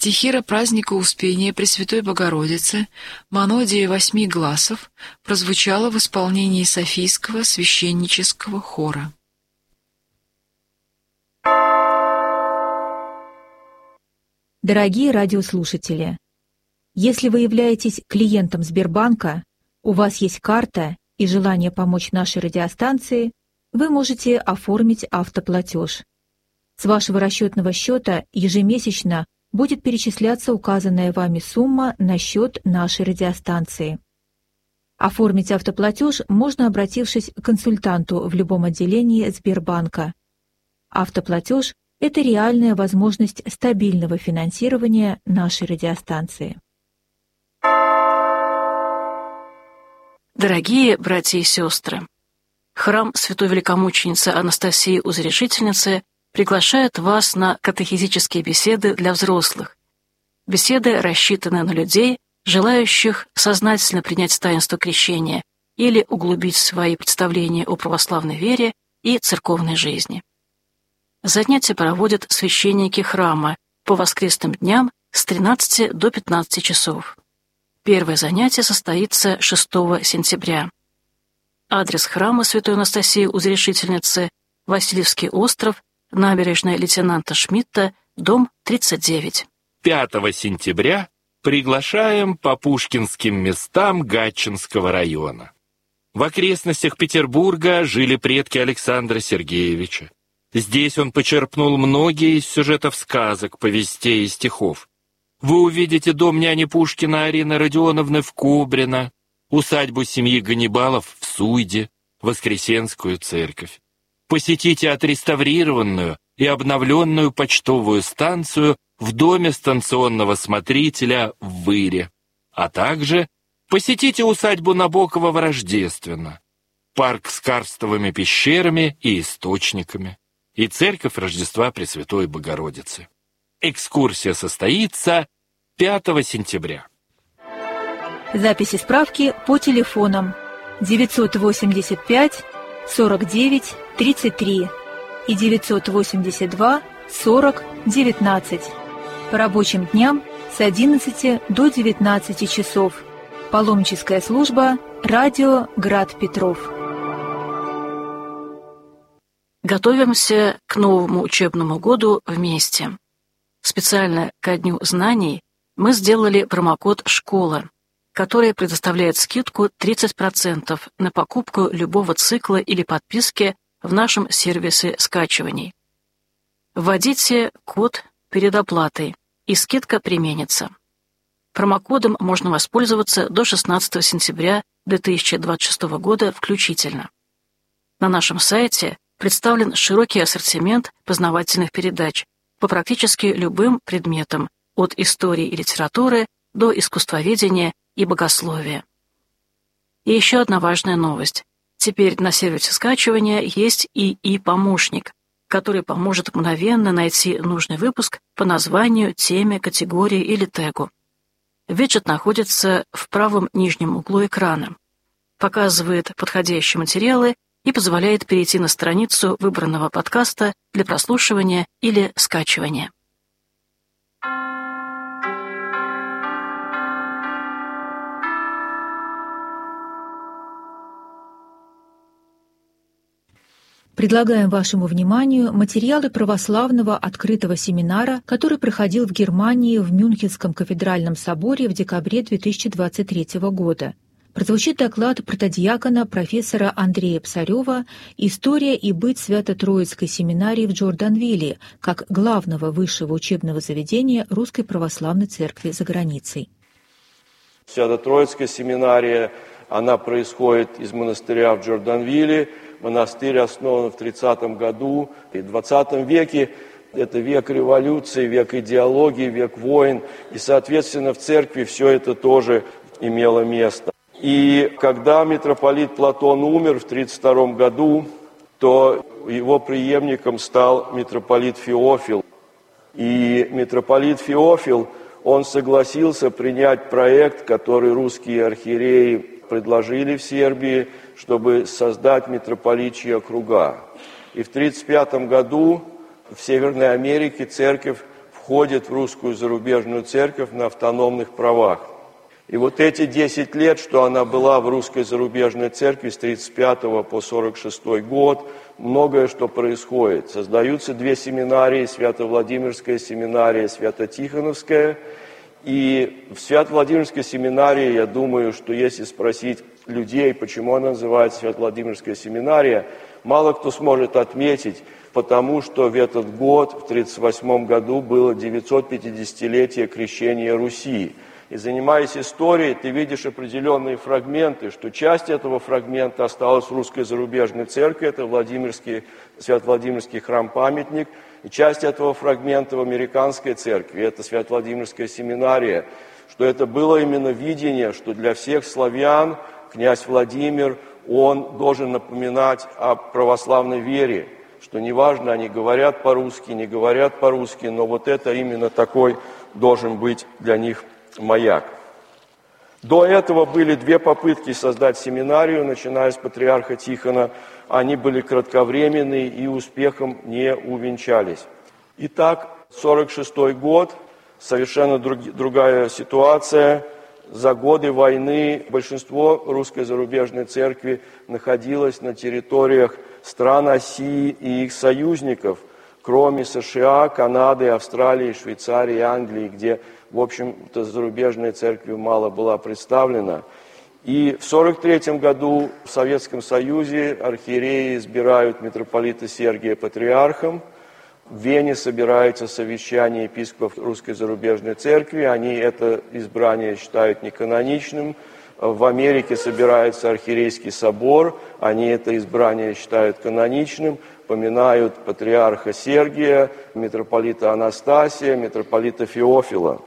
Стихира праздника Успения Пресвятой Богородицы «Монодия восьми гласов» прозвучала в исполнении Софийского священнического хора. Дорогие радиослушатели, если вы являетесь клиентом Сбербанка, у вас есть карта и желание помочь нашей радиостанции, вы можете оформить автоплатеж. С вашего расчетного счета ежемесячно будет перечисляться указанная вами сумма на счет нашей радиостанции. Оформить автоплатеж можно, обратившись к консультанту в любом отделении Сбербанка. Автоплатеж – это реальная возможность стабильного финансирования нашей радиостанции. Дорогие братья и сестры, храм Святой Великомученицы Анастасии Узрешительницы приглашает вас на катехизические беседы для взрослых. Беседы рассчитаны на людей, желающих сознательно принять таинство крещения или углубить свои представления о православной вере и церковной жизни. Занятия проводят священники храма по воскресным дням с 13 до 15 часов. Первое занятие состоится 6 сентября. Адрес храма Святой Анастасии Узрешительницы – Васильевский остров, набережная лейтенанта Шмидта, дом 39. 5 сентября приглашаем по пушкинским местам Гатчинского района. В окрестностях Петербурга жили предки Александра Сергеевича. Здесь он почерпнул многие из сюжетов сказок, повестей и стихов. Вы увидите дом няни Пушкина Арины Родионовны в Кубрино, усадьбу семьи Ганнибалов в Суйде, Воскресенскую церковь. Посетите отреставрированную и обновленную почтовую станцию в доме станционного смотрителя в Выре, а также посетите усадьбу Набокова в Рождественно, парк с карстовыми пещерами и источниками и церковь Рождества Пресвятой Богородицы. Экскурсия состоится 5 сентября. Записи справки по телефонам 985 49 33 и 982 40 19. По рабочим дням с 11 до 19 часов. Паломническая служба «Радио Град Петров». Готовимся к новому учебному году вместе. Специально ко Дню знаний мы сделали промокод «Школа», который предоставляет скидку 30% на покупку любого цикла или подписки в нашем сервисе скачиваний. Вводите код перед оплатой, и скидка применится. Промокодом можно воспользоваться до 16 сентября 2026 года включительно. На нашем сайте представлен широкий ассортимент познавательных передач по практически любым предметам, от истории и литературы до искусствоведения и богословия. И еще одна важная новость. Теперь на сервисе скачивания есть ИИ-помощник, который поможет мгновенно найти нужный выпуск по названию, теме, категории или тегу. Виджет находится в правом нижнем углу экрана, показывает подходящие материалы и позволяет перейти на страницу выбранного подкаста для прослушивания или скачивания. Предлагаем вашему вниманию материалы православного открытого семинара, который проходил в Германии в Мюнхенском кафедральном соборе в декабре 2023 года. Прозвучит доклад протодиакона профессора Андрея Псарева «История и быт Свято-Троицкой семинарии в Джорданвилле» как главного высшего учебного заведения Русской Православной Церкви за границей. Свято-Троицкая семинария, она происходит из монастыря в Джорданвилле. Монастырь основан в 30 году. И в 20 веке это век революции, век идеологии, век войн. И, соответственно, в церкви все это тоже имело место. И когда митрополит Платон умер в 32 году, то его преемником стал митрополит Феофил. И митрополит Феофил, он согласился принять проект, который русские архиереи предложили в Сербии, чтобы создать митрополичьи округа. И в 1935 году в Северной Америке церковь в входит в русскую зарубежную церковь на автономных правах. И вот эти 10 лет, что она была в русской зарубежной церкви с 1935 по 1946 год, многое что происходит. Создаются 2 семинарии, Свято-Владимирская семинария, Свято-Тихоновская. И в Свято-Владимирской семинарии, я думаю, что если спросить людей, почему она называется Свято-Владимирская семинария, мало кто сможет отметить, потому что в этот год, в 1938 году, было 950-летие крещения Руси. И занимаясь историей, ты видишь определенные фрагменты, что часть этого фрагмента осталась в русской зарубежной церкви, это Свято-Владимирский храм-памятник, и часть этого фрагмента в американской церкви, это Свято-Владимирская семинария, что это было именно видение, что для всех славян князь Владимир, он должен напоминать о православной вере, что неважно, они говорят по-русски, не говорят по-русски, но вот это именно такой должен быть для них маяк. До этого были 2 попытки создать семинарию, начиная с патриарха Тихона. Они были кратковременные и успехом не увенчались. Итак, 1946 год, совершенно другая ситуация. За годы войны большинство русской зарубежной церкви находилось на территориях стран оси и их союзников, кроме США, Канады, Австралии, Швейцарии, Англии, где, в общем-то, зарубежная церковь мало была представлена. И в 1943 году в Советском Союзе архиереи избирают митрополита Сергия патриархом. В Вене собирается совещание епископов Русской зарубежной церкви. Они это избрание считают неканоничным. В Америке собирается архиерейский собор. Они это избрание считают каноничным. Поминают патриарха Сергия, митрополита Анастасия, митрополита Феофила.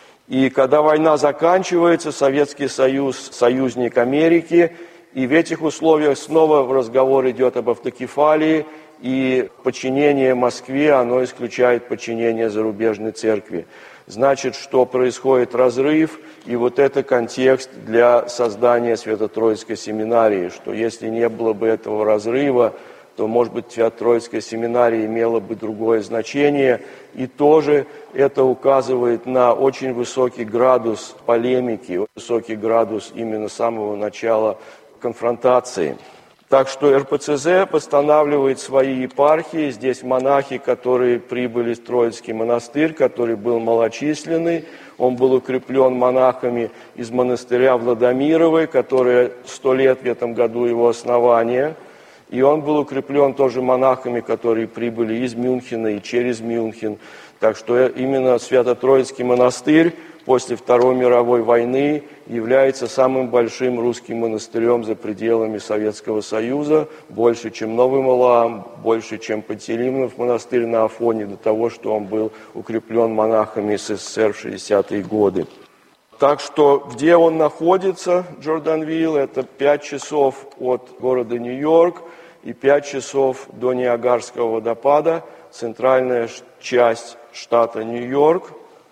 И когда война заканчивается, Советский Союз – союзник Америки, и в этих условиях снова разговор идет об автокефалии, и подчинение Москве, оно исключает подчинение зарубежной церкви. Значит, что происходит разрыв, и вот это контекст для создания Свято-Троицкой семинарии, что если не было бы этого разрыва, то, может быть, Свято-Троицкая семинария имела бы другое значение. И тоже это указывает на очень высокий градус полемики, высокий градус именно самого начала конфронтации. Так что РПЦЗ постанавливает свои епархии. Здесь монахи, которые прибыли в Троицкий монастырь, который был малочисленный. Он был укреплен монахами из монастыря Владимировой, которое 100 лет в этом году его основания. И он был укреплен тоже монахами, которые прибыли из Мюнхена и через Мюнхен. Так что именно Свято-Троицкий монастырь после Второй мировой войны является самым большим русским монастырем за пределами Советского Союза, больше, чем Новый Малаам, больше, чем Пантелеймонов монастырь на Афоне, до того, что он был укреплен монахами СССР в 60-е годы. Так что, где он находится, Джорданвилл, это 5 часов от города Нью-Йорк и 5 часов до Ниагарского водопада, центральная часть штата Нью-Йорк,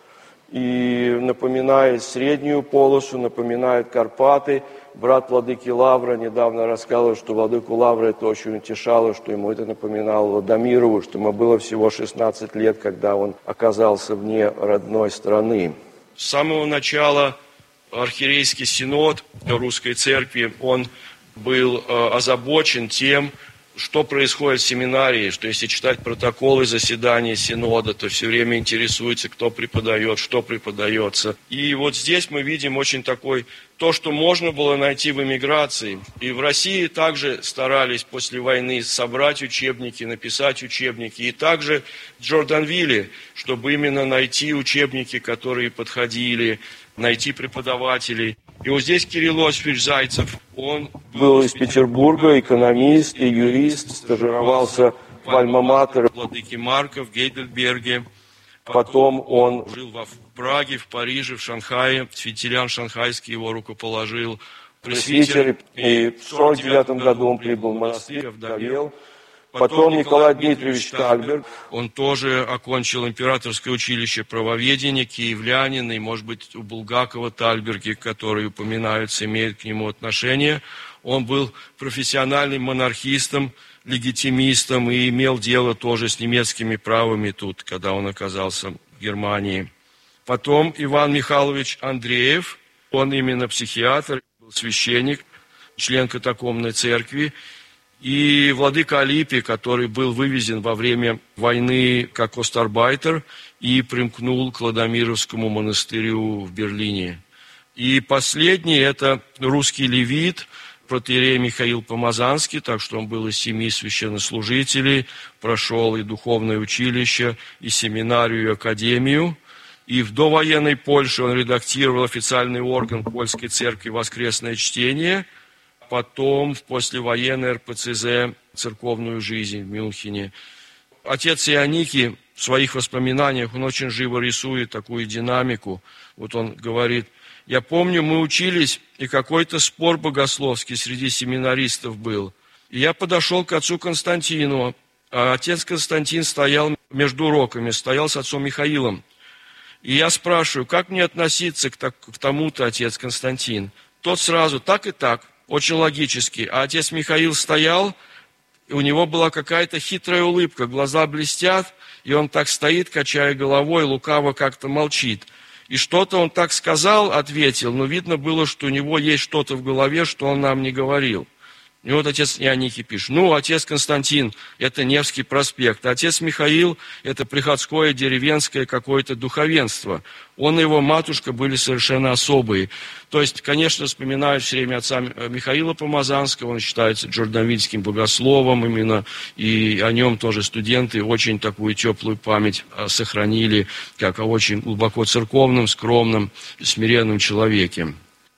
и напоминает среднюю полосу, напоминает Карпаты. Брат владыки Лавра недавно рассказывал, что владыку Лавра это очень утешало, что ему это напоминало Владимирову, что ему было всего 16 лет, когда он оказался вне родной страны. С самого начала архиерейский синод Русской Церкви, он был озабочен тем, что происходит в семинарии, что если читать протоколы заседаний синода, то все время интересуется, кто преподает, что преподается. И вот здесь мы видим очень такой, то, что можно было найти в эмиграции. И в России также старались после войны собрать учебники, написать учебники. И также в Джорданвилле, чтобы именно найти учебники, которые подходили, найти преподавателей. И вот здесь Кирилл Осипович Зайцев, он был из Петербурга, экономист и юрист, стажировался в Альма-Матер владыки Марка в Гейдельберге. Потом он жил в Праге, в Париже, в Шанхае. Святителян шанхайский его рукоположил. Пресвитер. И в 1949 году он прибыл в монастырь, овдовел. Потом Николай Дмитриевич Тальберг, он тоже окончил императорское училище правоведения, киевлянин, и, может быть, у Булгакова Тальберги, которые упоминаются, имеют к нему отношение. Он был профессиональным монархистом, легитимистом и имел дело тоже с немецкими правами тут, когда он оказался Германии. Потом Иван Михайлович Андреев, он именно психиатр, был священник, член катакомной церкви. И владыка Алипий, который был вывезен во время войны как остарбайтер и примкнул к Ладомировскому монастырю в Берлине. И последний – это русский левит, протоиерей Михаил Помазанский, так что он был из 7 священнослужителей, прошел и духовное училище, и семинарию, и академию. И в довоенной Польше он редактировал официальный орган Польской церкви «Воскресное чтение», потом в послевоенной РПЦЗ «Церковную жизнь» в Мюнхене. Отец Ионикий в своих воспоминаниях, он очень живо рисует такую динамику. Вот он говорит: «Я помню, мы учились, и какой-то спор богословский среди семинаристов был. И я подошел к отцу Константину, а отец Константин стоял между уроками, стоял с отцом Михаилом. И я спрашиваю, как мне относиться к тому-то, отец Константин? Тот сразу, так и так, очень логически. А отец Михаил стоял, и у него была какая-то хитрая улыбка, глаза блестят, и он так стоит, качая головой, лукаво как-то молчит. И что-то он так сказал, ответил, но видно было, что у него есть что-то в голове, что он нам не говорил. И вот отец Ионикий пишет: отец Константин – это Невский проспект, а отец Михаил – это приходское деревенское какое-то духовенство. Он и его матушка были совершенно особые. То есть, конечно, вспоминают все время отца Михаила Помазанского, он считается джорданвильским богословом именно, и о нем тоже студенты очень такую теплую память сохранили, как о очень глубоко церковном, скромном, смиренном человеке.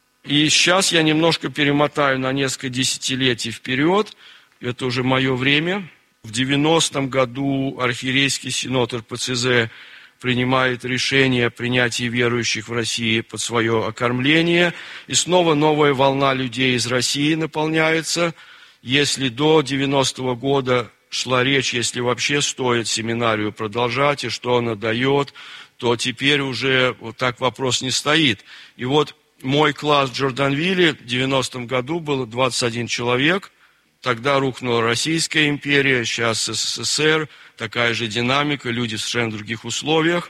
И сейчас я немножко перемотаю на несколько десятилетий вперед. Это уже мое время. В 90-м году архиерейский синод РПЦЗ принимает решение о принятии верующих в России под свое окормление. И снова новая волна людей из России наполняется. Если до 90-го года шла речь, если вообще стоит семинарию продолжать и что она дает, то теперь уже вот так вопрос не стоит. И вот мой класс в Джорданвилле в 90-м году было 21 человек. Тогда рухнула Российская империя, сейчас СССР, такая же динамика, люди в совершенно других условиях.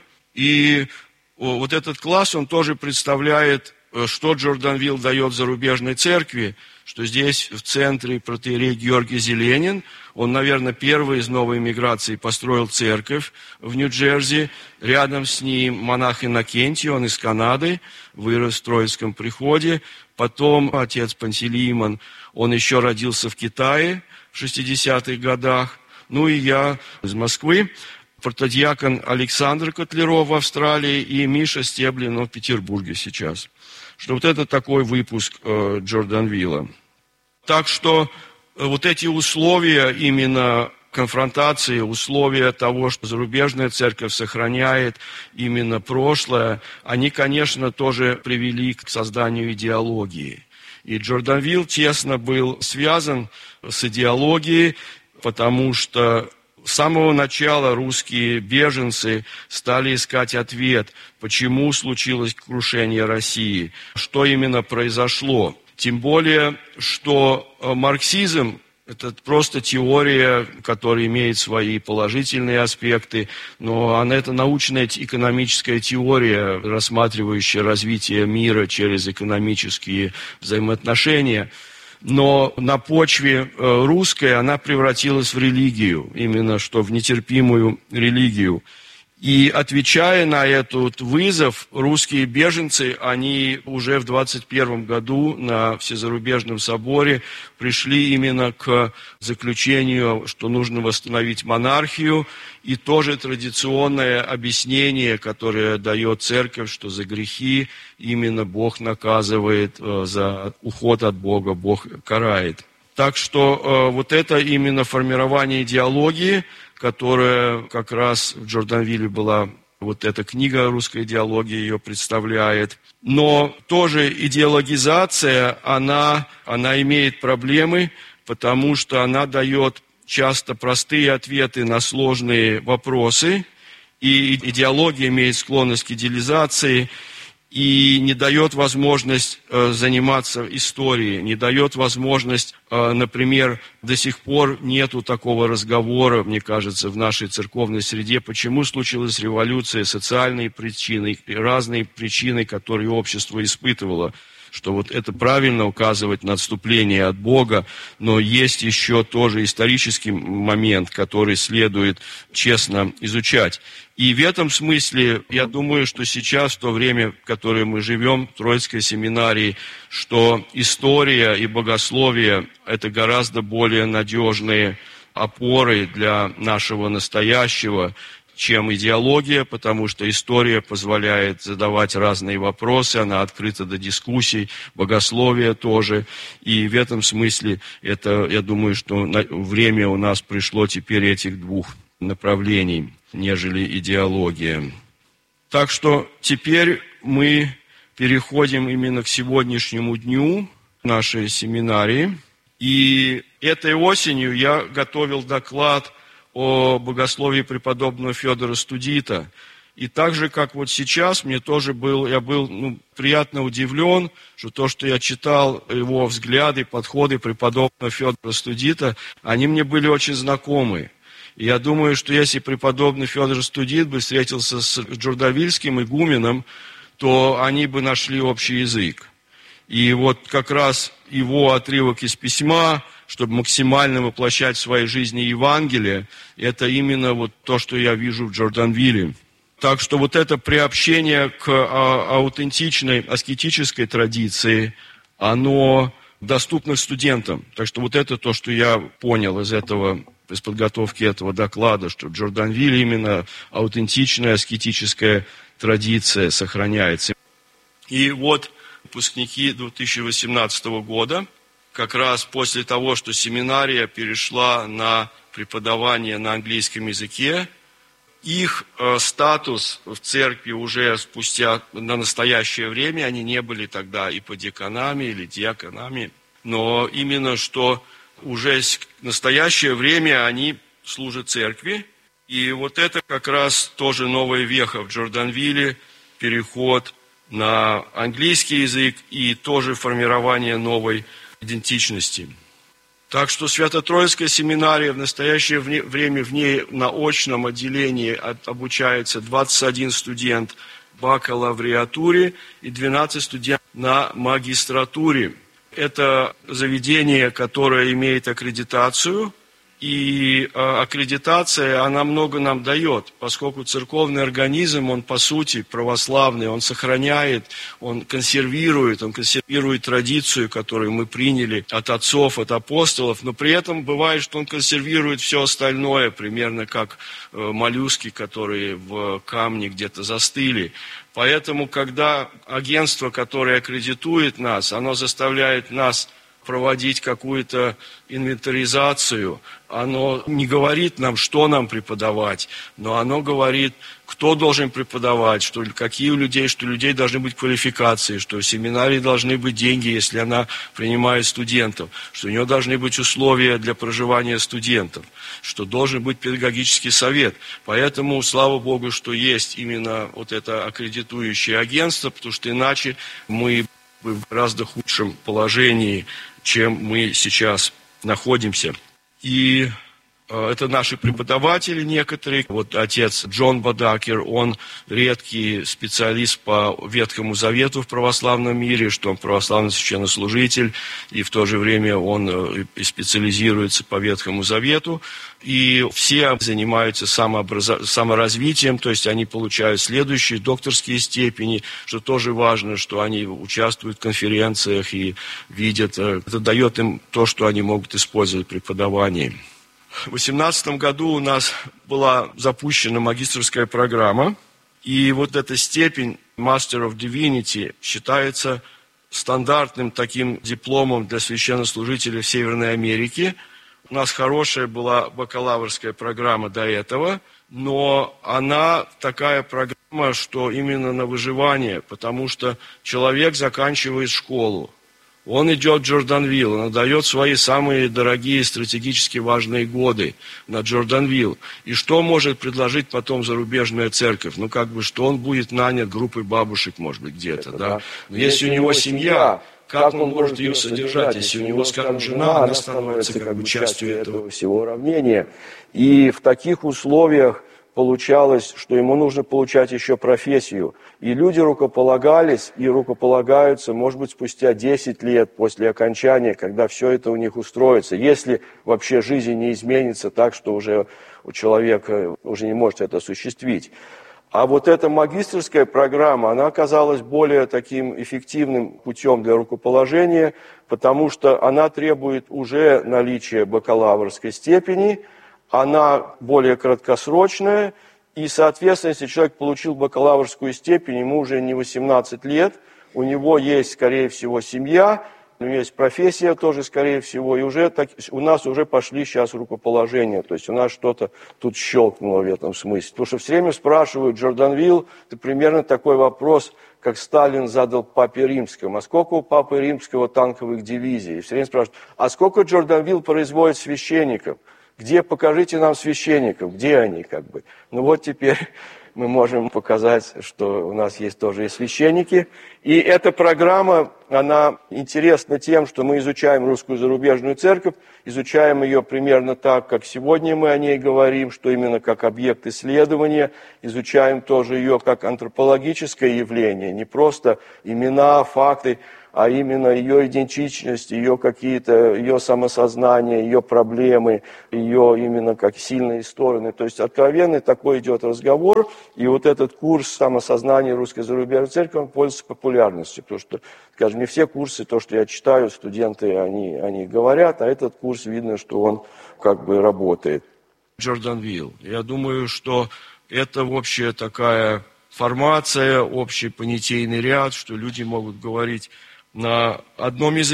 И вот этот класс, он тоже представляет, что Джорданвилл дает зарубежной церкви, что здесь в центре протоиерей Георгий Зеленин. Он, наверное, первый из новой миграции построил церковь в Нью-Джерси. Рядом с ним монах Иннокентий, он из Канады, вырос в Троицком приходе. Потом отец Пантелеимон, он еще родился в Китае в 60-х годах. Ну и я из Москвы. Протодиакон Александр Котляров в Австралии и Миша Стеблин в Петербурге сейчас. Что вот это такой выпуск Джорданвилла. Так что вот эти условия именно конфронтации, условия того, что зарубежная церковь сохраняет именно прошлое, они, конечно, тоже привели к созданию идеологии. И Джорданвилл тесно был связан с идеологией, потому что с самого начала русские беженцы стали искать ответ, почему случилось крушение России, что именно произошло. Тем более, что марксизм – это просто теория, которая имеет свои положительные аспекты, но она это научная экономическая теория, рассматривающая развитие мира через экономические взаимоотношения. Но на почве русской она превратилась в религию, именно что в нетерпимую религию. И отвечая на этот вызов, русские беженцы, они уже в 21 году на Всезарубежном соборе пришли именно к заключению, что нужно восстановить монархию, и тоже традиционное объяснение, которое дает церковь, что за грехи именно Бог наказывает, за уход от Бога Бог карает. Так что вот это именно формирование идеологии, которая как раз в Джорданвилле была, вот эта книга «Русская идеология» ее представляет. Но тоже идеологизация, она имеет проблемы, потому что она дает часто простые ответы на сложные вопросы, и идеология имеет склонность к идеализации. и не дает возможность заниматься историей, не дает возможность, например, до сих пор нету такого разговора, мне кажется, в нашей церковной среде, почему случилась революция, социальные причины, разные причины, которые общество испытывало. Что вот это правильно указывать на отступление от Бога, но есть еще тоже исторический момент, который следует честно изучать. И в этом смысле, я думаю, что сейчас, в то время, в которое мы живем, в Троицкой семинарии, что история и богословие – это гораздо более надежные опоры для нашего настоящего, чем идеология, потому что история позволяет задавать разные вопросы, она открыта до дискуссий, богословие тоже. И в этом смысле, это, я думаю, что время у нас пришло теперь этих двух направлений, нежели идеология. Так что теперь мы переходим именно к сегодняшнему дню нашей семинарии. И этой осенью я готовил доклад о богословии преподобного Федора Студита. И так же, как вот сейчас, я был приятно удивлен, что то, что я читал, его взгляды, подходы преподобного Федора Студита, они мне были очень знакомы. И я думаю, что если преподобный Федор Студит бы встретился с джорданвильским игуменом, то они бы нашли общий язык. И вот как раз его отрывок из письма, чтобы максимально воплощать в своей жизни Евангелие, это именно вот то, что я вижу в Джорданвилле. Так что вот это приобщение к аутентичной аскетической традиции, оно доступно студентам. Так что вот это то, что я понял из подготовки этого доклада, что в Джорданвилле именно аутентичная аскетическая традиция сохраняется. И вот выпускники 2018 года, как раз после того, что семинария перешла на преподавание на английском языке, их статус в церкви уже спустя на настоящее время, они не были тогда иподиаконами или диаконами, но именно что уже в настоящее время они служат церкви. И вот это как раз тоже новая веха в Джорданвилле, переход на английский язык и тоже формирование новой идентичности. Так что Свято-Троицкая семинария в настоящее время в ней на очном отделении обучается 21 студент в бакалавриатуре и 12 студентов на магистратуре. Это заведение, которое имеет аккредитацию, и аккредитация, она много нам дает, поскольку церковный организм, он по сути православный, он сохраняет, он консервирует традицию, которую мы приняли от отцов, от апостолов, но при этом бывает, что он консервирует все остальное, примерно как моллюски, которые в камне где-то застыли. Поэтому, когда агентство, которое аккредитует нас, оно заставляет нас проводить какую-то инвентаризацию, оно не говорит нам, что нам преподавать, но оно говорит, кто должен преподавать, какие у людей должны быть квалификации, что в семинарии должны быть деньги, если она принимает студентов, что у нее должны быть условия для проживания студентов, что должен быть педагогический совет. Поэтому, слава Богу, что есть именно вот это аккредитующее агентство, потому что иначе мы в гораздо худшем положении, чем мы сейчас находимся. И это наши преподаватели некоторые. Вот отец Джон Бадакер, он редкий специалист по Ветхому Завету в православном мире, что он православный священнослужитель, и в то же время он специализируется по Ветхому Завету. И все занимаются саморазвитием, то есть они получают следующие докторские степени, что тоже важно, что они участвуют в конференциях и видят, это дает им то, что они могут использовать в преподавании. В 2018 году у нас была запущена магистерская программа, и вот эта степень Master of Divinity считается стандартным таким дипломом для священнослужителей в Северной Америке. У нас хорошая была бакалаврская программа до этого, но она такая программа, что именно на выживание, потому что человек заканчивает школу. Он идет в Джорданвилл, он отдает свои самые дорогие стратегически важные годы на Джорданвилл. И что может предложить потом зарубежная церковь? Ну, как бы, что он будет нанят группой бабушек, может быть, где-то, да? Но если у него семья, как он может ее содержать? Если у него, скажем, жена, она становится как бы частью этого всего уравнения. И в таких условиях получалось, что ему нужно получать еще профессию. И люди рукополагались и рукополагаются, может быть, спустя 10 лет после окончания, когда все это у них устроится. Если вообще жизнь не изменится так, что уже у человека уже не может это осуществить. А вот эта магистерская программа, она оказалась более таким эффективным путем для рукоположения, потому что она требует уже наличия бакалаврской степени, она более краткосрочная, и, соответственно, если человек получил бакалаврскую степень, ему уже не 18 лет, у него есть, скорее всего, семья, у него есть профессия тоже, скорее всего, и уже у нас уже пошли сейчас рукоположения, то есть у нас что-то тут щелкнуло в этом смысле. Потому что все время спрашивают, Джорданвилл, это примерно такой вопрос, как Сталин задал Папе Римскому, а сколько у Папы Римского танковых дивизий? И все время спрашивают, а сколько Джорданвилл производит священников? Где, покажите нам священников, где они, как бы. Ну вот теперь мы можем показать, что у нас есть тоже и священники. И эта программа, она интересна тем, что мы изучаем русскую зарубежную церковь, изучаем ее примерно так, как сегодня мы о ней говорим, что именно как объект исследования, изучаем тоже ее как антропологическое явление, не просто имена, факты, а именно ее идентичность, ее какие-то, ее самосознание, ее проблемы, ее именно как сильные стороны. То есть откровенный такой идет разговор, и вот этот курс самосознания русской зарубежной церкви, он пользуется популярностью, потому что, скажем, не все курсы, то, что я читаю, студенты, они говорят, а этот курс, видно, что он как бы работает. Джорданвилл. Я думаю, что это общая такая формация, общий понятийный ряд, что люди могут говорить на одном языке.